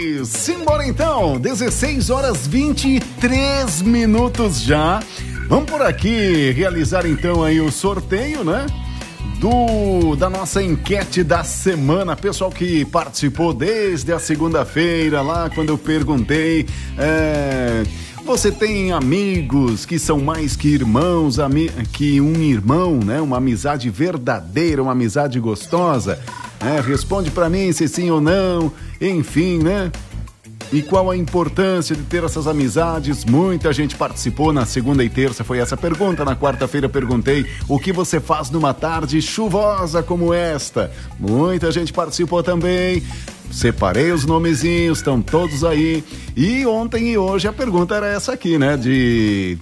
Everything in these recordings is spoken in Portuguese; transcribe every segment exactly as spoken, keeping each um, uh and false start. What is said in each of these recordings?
Simbora então, dezesseis horas vinte e três minutos já. Vamos por aqui realizar então aí o sorteio, né? Do, da nossa enquete da semana. Pessoal que participou desde a segunda-feira, lá quando eu perguntei, é, você tem amigos que são mais que irmãos, ami, que um irmão, né? Uma amizade verdadeira, uma amizade gostosa? É, responde pra mim se sim ou não, enfim, né? E qual a importância de ter essas amizades? Muita gente participou na segunda e terça, foi essa pergunta. Na quarta-feira perguntei o que você faz numa tarde chuvosa como esta. Muita gente participou também. Separei os nomezinhos, estão todos aí. E ontem e hoje a pergunta era essa aqui, né? De...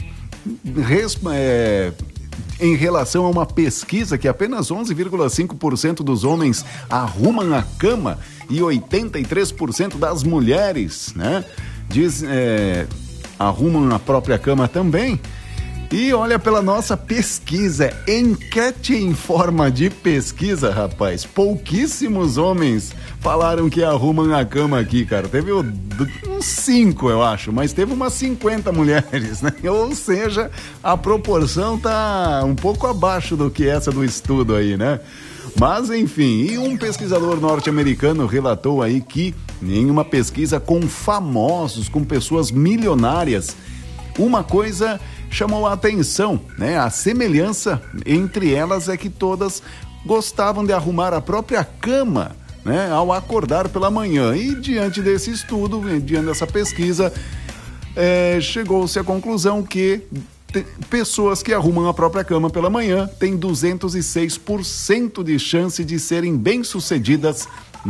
É... em relação a uma pesquisa que apenas onze vírgula cinco por cento dos homens arrumam a cama e oitenta e três por cento das mulheres, né, diz, é, arrumam a própria cama também. E olha, pela nossa pesquisa, enquete em forma de pesquisa, rapaz, pouquíssimos homens falaram que arrumam a cama aqui, cara. Teve uns cinco, eu acho, mas teve umas cinquenta mulheres, né? Ou seja, a proporção tá um pouco abaixo do que essa do estudo aí, né? Mas, enfim, e um pesquisador norte-americano relatou aí que em uma pesquisa com famosos, com pessoas milionárias, uma coisa chamou a atenção, né? A semelhança entre elas é que todas gostavam de arrumar a própria cama, né, ao acordar pela manhã. E diante desse estudo, diante dessa pesquisa, é, chegou-se à conclusão que te, pessoas que arrumam a própria cama pela manhã têm duzentos e seis por cento de chance de serem bem-sucedidas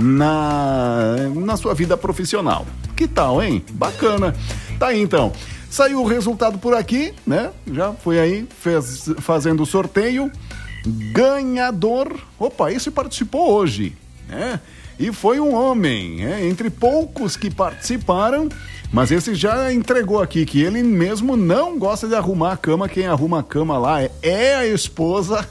na, na sua vida profissional. Que tal, hein? Bacana. Tá aí, então. Saiu o resultado por aqui, né? Já foi aí fez, fazendo o sorteio. Ganhador. Opa, esse participou hoje. É, e foi um homem, é, entre poucos que participaram, mas esse já entregou aqui que ele mesmo não gosta de arrumar a cama. Quem arruma a cama lá é, é a esposa,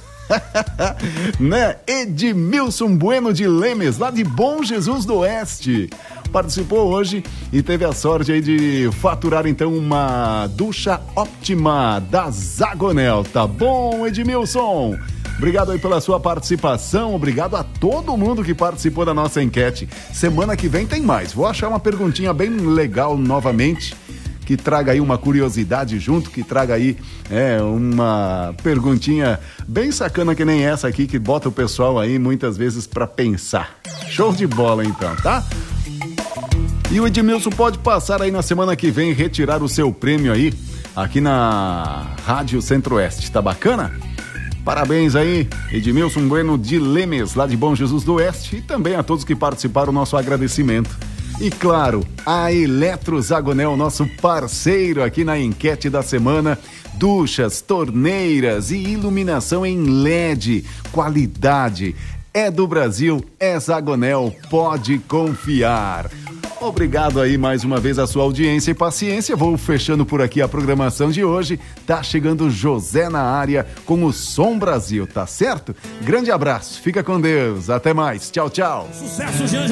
né? Edmilson Bueno de Lemes, lá de Bom Jesus do Oeste, participou hoje e teve a sorte aí de faturar então uma ducha óptima da Zagonel. Tá bom, Edmilson? Obrigado aí pela sua participação, obrigado a todo mundo que participou da nossa enquete. Semana que vem tem mais, vou achar uma perguntinha bem legal novamente, que traga aí uma curiosidade junto, que traga aí é, uma perguntinha bem sacana que nem essa aqui, que bota o pessoal aí muitas vezes pra pensar. Show de bola então, tá? E o Edmilson pode passar aí na semana que vem e retirar o seu prêmio aí, aqui na Rádio Centro-Oeste, tá bacana? Parabéns aí, Edmilson Bueno de Lemes, lá de Bom Jesus do Oeste, e também a todos que participaram, nosso agradecimento. E claro, a Eletro Zagonel, nosso parceiro aqui na enquete da semana, duchas, torneiras e iluminação em L E D, qualidade, é do Brasil, é Zagonel, pode confiar. Obrigado aí mais uma vez a sua audiência e paciência. Vou fechando por aqui a programação de hoje. Tá chegando José na área com o Som Brasil, tá certo? Grande abraço, fica com Deus, até mais, tchau, tchau. Sucesso, gente.